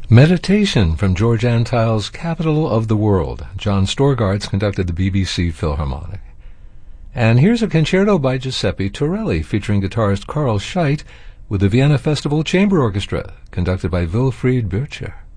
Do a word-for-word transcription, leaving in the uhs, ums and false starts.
Meditation from George Antheil's Capital of the World. John Storgarts conducted the B B C Philharmonic. And here's a concerto by Giuseppe Torelli featuring guitarist Carl Scheidt with the Vienna Festival Chamber Orchestra, conducted by Wilfried Bircher.